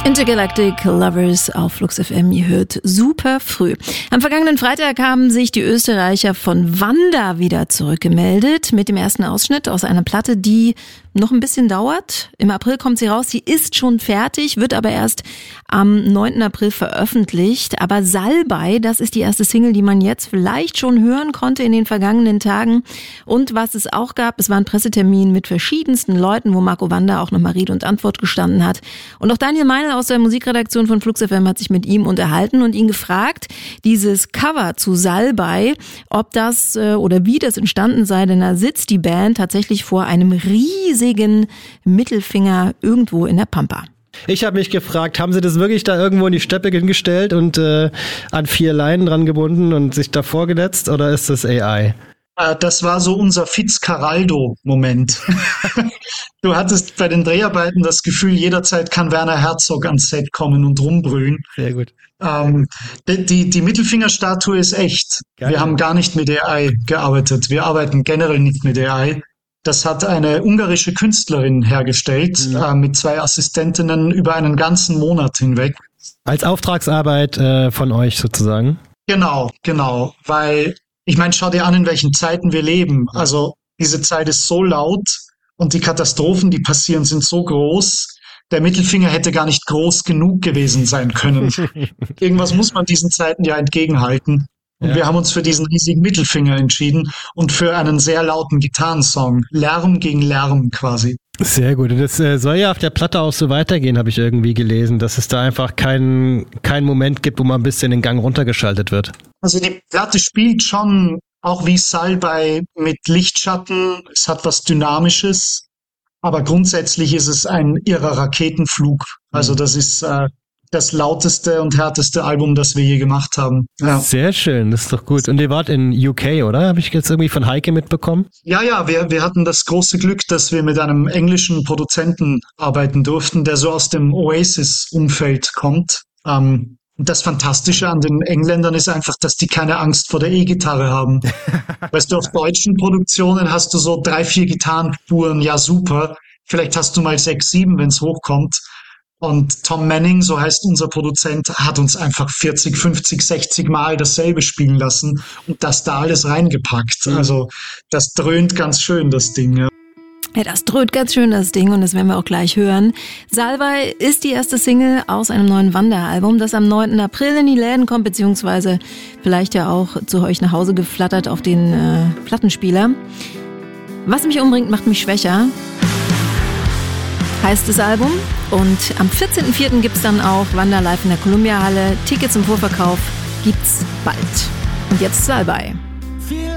Intergalactic Lovers auf Flux FM, ihr hört super früh. Am vergangenen Freitag haben sich die Österreicher von Wanda wieder zurückgemeldet mit dem ersten Ausschnitt aus einer Platte, die noch ein bisschen dauert. Im April kommt sie raus, sie ist schon fertig, wird aber erst am 9. April veröffentlicht. Aber Salbei, das ist die erste Single, die man jetzt vielleicht schon hören konnte in den vergangenen Tagen. Und was es auch gab, es war ein Pressetermin mit verschiedensten Leuten, wo Marco Wanda auch nochmal Rede und Antwort gestanden hat. Und auch Daniel Meinl aus der Musikredaktion von Flux FM hat sich mit ihm unterhalten und ihn gefragt, dieses Cover zu Salbei, ob das oder wie das entstanden sei, denn da sitzt die Band tatsächlich vor einem riesigen Mittelfinger irgendwo in der Pampa. Ich habe mich gefragt, haben sie das wirklich da irgendwo in die Steppe hingestellt und an 4 Leinen dran gebunden und sich davor gesetzt, oder ist das AI? Das war so unser Fitzcarraldo-Moment. Du hattest bei den Dreharbeiten das Gefühl, jederzeit kann Werner Herzog ans Set kommen und rumbrüllen. Sehr gut. Die Mittelfingerstatue ist echt. Geil. Wir haben gar nicht mit AI gearbeitet. Wir arbeiten generell nicht mit AI. Das hat eine ungarische Künstlerin hergestellt, mit 2 Assistentinnen über einen ganzen Monat hinweg. Als Auftragsarbeit von euch sozusagen? Genau, weil ich meine, schau dir an, in welchen Zeiten wir leben. Also diese Zeit ist so laut und die Katastrophen, die passieren, sind so groß. Der Mittelfinger hätte gar nicht groß genug gewesen sein können. Irgendwas muss man diesen Zeiten ja entgegenhalten. Und wir haben uns für diesen riesigen Mittelfinger entschieden und für einen sehr lauten Gitarrensong. Lärm gegen Lärm quasi. Sehr gut. Und das soll ja auf der Platte auch so weitergehen, habe ich irgendwie gelesen, dass es da einfach keinen Moment gibt, wo man ein bisschen den Gang runtergeschaltet wird. Also die Platte spielt schon auch wie Salbei mit Lichtschatten. Es hat was Dynamisches. Aber grundsätzlich ist es ein irrer Raketenflug. Also das ist das lauteste und härteste Album, das wir je gemacht haben. Ja. Sehr schön, das ist doch gut. Und ihr wart in UK, oder? Habe ich jetzt irgendwie von Heike mitbekommen? Ja, wir hatten das große Glück, dass wir mit einem englischen Produzenten arbeiten durften, der so aus dem Oasis-Umfeld kommt. Und das Fantastische an den Engländern ist einfach, dass die keine Angst vor der E-Gitarre haben. Weißt du, auf deutschen Produktionen hast du so 3-4 Gitarrenspuren, ja super. Vielleicht hast du mal 6, 7, wenn es hochkommt. Und Tom Manning, so heißt unser Produzent, hat uns einfach 40, 50, 60 Mal dasselbe spielen lassen und das da alles reingepackt. Also das dröhnt ganz schön, das Ding. Ja. Ja, das dröhnt ganz schön, das Ding, und das werden wir auch gleich hören. Salbei ist die erste Single aus einem neuen Wanda-Album, das am 9. April in die Läden kommt, beziehungsweise vielleicht ja auch zu euch nach Hause geflattert auf den Plattenspieler. Was mich umbringt, macht mich schwächer, heißt das Album. Und am 14.04. gibt's dann auch Wanda live in der Columbia Halle. Tickets im Vorverkauf gibt's bald. Und jetzt Salbei.